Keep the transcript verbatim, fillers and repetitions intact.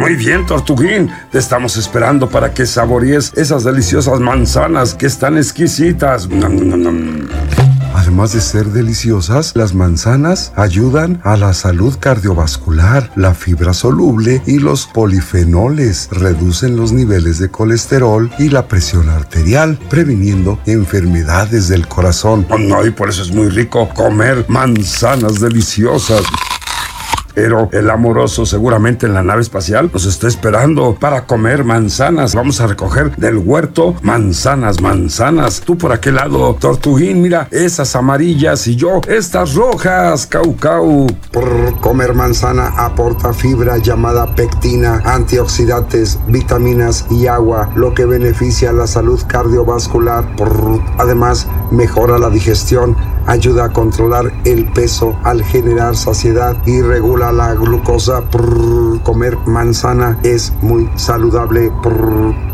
Muy bien, Tortuguín. Te estamos esperando para que saborees esas deliciosas manzanas que están exquisitas. Nom, nom, nom. Además de ser deliciosas, las manzanas ayudan a la salud cardiovascular. La fibra soluble y los polifenoles reducen los niveles de colesterol y la presión arterial, previniendo enfermedades del corazón. Oh, no, y por eso es muy rico comer manzanas deliciosas. Pero el amoroso seguramente en la nave espacial nos está esperando para comer manzanas. Vamos a recoger del huerto manzanas, manzanas. Tú por aquel lado, Tortuguín, mira, esas amarillas y yo, estas rojas, cau cau. Por comer manzana aporta fibra llamada pectina, antioxidantes, vitaminas y agua, lo que beneficia la salud cardiovascular. Por, además, mejora la digestión, ayuda a controlar el peso al generar saciedad y regula la glucosa. Por comer manzana es muy saludable. Por